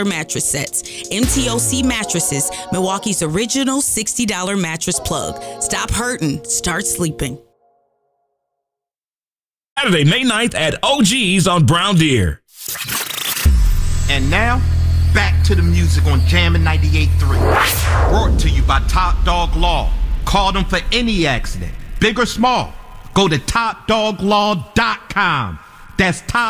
mattress sets. MTOC Mattresses, Milwaukee's original $60 mattress plug. Stop hurting, start sleeping. Saturday, May 9th at OG's on Brown Deer. And now, back to the music on Jammin' 98.3. Brought to you by Top Dog Law. Call them for any accident, big or small. Go to TopDogLaw.com. That's Top